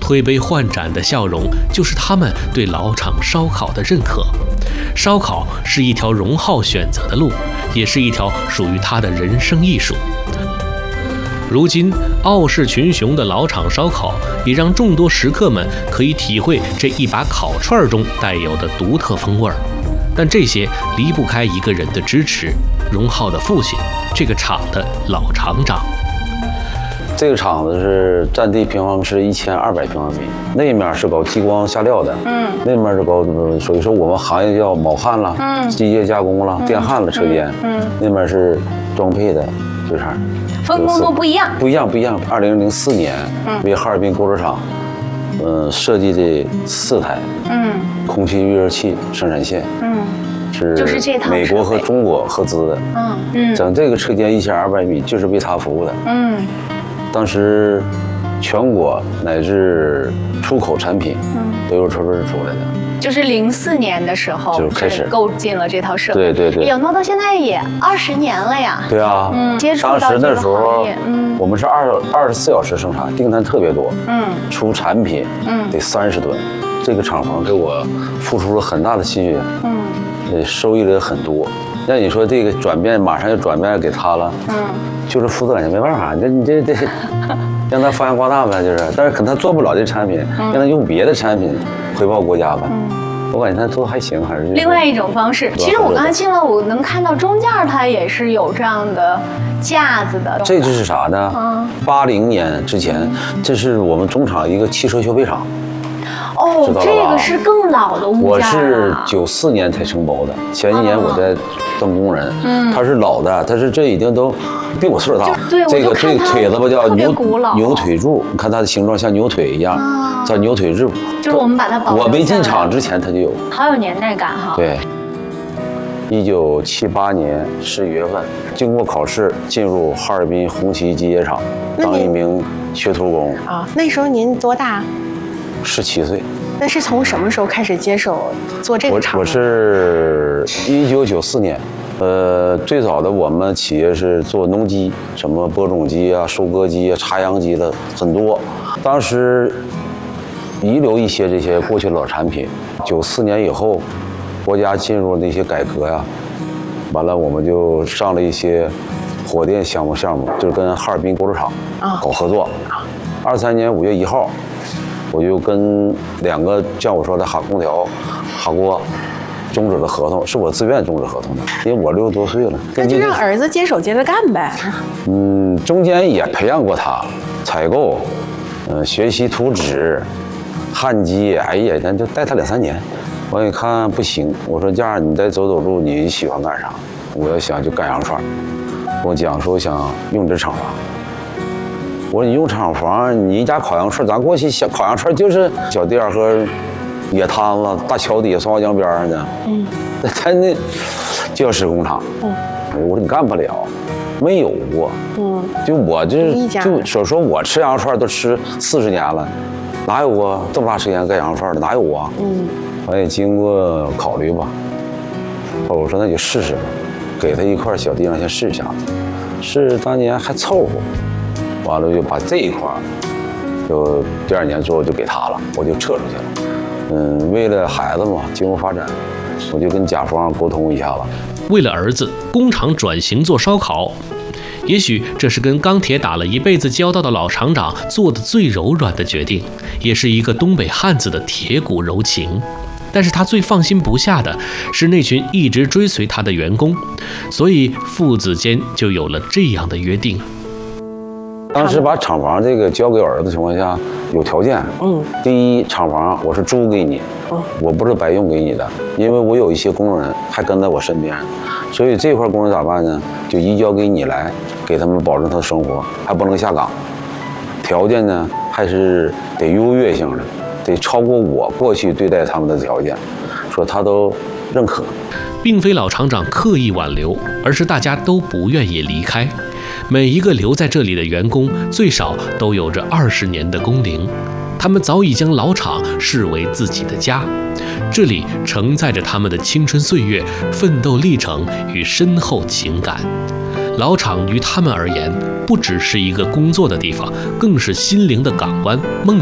推杯换盏的笑容，就是他们对老厂烧烤的认可。烧烤是一条荣浩选择的路，也是一条属于他的人生艺术。如今傲视群雄的老厂烧烤，也让众多食客们可以体会这一把烤串中带有的独特风味儿。但这些离不开一个人的支持，荣浩的父亲，这个厂的老厂长。 这个厂子是占地平方是1200平方米，那面是搞激光下料的，那面是搞所以说我们行业叫铆焊了，机械加工了，电焊了车间，那面是装配的这厂， 分工都不一样， 不一样。2004年为哈尔滨锅炉厂，设计的4台，空气预热器生产线， 就是这套美国和中国合资的，整这个车间1200米就是为他服务的，当时全国乃至出口产品都由车队出来的。 就是04年的时候就开始购进了这套设备。 对。 有到现在也20年了呀。 对啊， 接触到当时那这个时候行业， 我们是24小时生产，订单特别多，出产品得30吨。这个厂房给我付出了很大的心血，收益了很多。那你说这个转变马上就转变给他了，就是负责人没办法，你这让他发扬光大呗，就是，但是可能他做不了这产品，让他用别的产品回报国家呗。我感觉他做的还行，还是另外一种方式。其实我刚才进来，我能看到中间它也是有这样的架子的。 这就是啥呢？80年之前，这是我们中厂一个汽车修配厂。 哦，这个是更老的物件。 我是94年才承包的，前几年我在当工人。他是老的，他是这已经都比我岁数大。 对， 这个腿子吧叫牛腿柱，你看它的形状像牛腿一样，叫牛腿柱。 就是我们把它保留下来。 我没进厂之前它就有。 好有年代感哈。 对。1978年11月份，经过考试进入哈尔滨红旗机械厂当一名学徒工。 那时候您多大 ？17岁。 那是从什么时候开始接手做这个厂？ 我是1994年，最早的我们企业是做农机，什么播种机啊、收割机啊、插秧机的很多。当时遗留一些这些过去的老产品。94年以后，国家进入那些改革呀，完了我们就上了一些火电项目，就是跟哈尔滨锅炉厂搞合作。23年5月1号。我就跟2个像我说的哈空调、哈锅终止了合同，是我自愿终止合同的，因为我60多岁了。 那就让儿子接手接着干呗。 中间也培养过他，采购，学习图纸、焊机，哎呀，咱就带他2、3年。我一看不行，我说这样你再走路，你喜欢干啥？我要想就干羊串。我讲说我想用这厂房。我说你用厂房，你一家烤羊串，咱过去烤羊串就是小店和野摊子、大桥底下、松花江边上的，咱那就要施工厂。我说你干不了，没有过。就我就说我吃羊肉串都吃40年了，哪有过这么大时间干羊肉串的？哪有啊？我也经过考虑吧。我说那就试试吧，给他一块小地方先试一下子，是当年还凑合。完了就把这一块，就第2年之后就给他了，我就撤出去了。为了孩子嘛，经过发展，我就跟甲方沟通一下子。 为了儿子，工厂转型做烧烤，也许这是跟钢铁打了一辈子交道的老厂长做的最柔软的决定，也是一个东北汉子的铁骨柔情。但是他最放心不下的是那群一直追随他的员工，所以父子间就有了这样的约定。 当时把厂房这个交给儿子的情况下，有条件。第一，厂房我是租给你，我不是白用给你的，因为我有一些工人还跟在我身边，所以这块工人咋办呢？就移交给你来，给他们保证他的生活，还不能下岗。条件呢，还是得优越性的，得超过我过去对待他们的条件，说他都认可。 并非老厂长刻意挽留，而是大家都不愿意离开。每一个留在这里的员工，最少都有着20年的工龄，他们早已将老厂视为自己的家，这里承载着他们的青春岁月、奋斗历程与深厚情感。老厂于他们而言，不只是一个工作的地方，更是心灵的港湾、梦